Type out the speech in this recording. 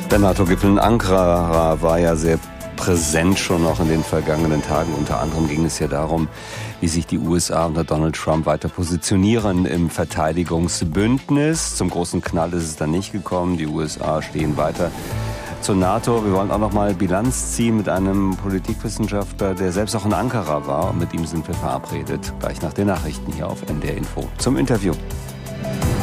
Der NATO-Gipfel in Ankara war ja sehr präsent schon noch in den vergangenen Tagen. Unter anderem ging es ja darum, wie sich die USA unter Donald Trump weiter positionieren im Verteidigungsbündnis. Zum großen Knall ist es dann nicht gekommen. Die USA stehen weiter zur NATO. Wir wollen auch noch mal Bilanz ziehen mit einem Politikwissenschaftler, der selbst auch in Ankara war. Und mit ihm sind wir verabredet, gleich nach den Nachrichten hier auf NDR Info zum Interview.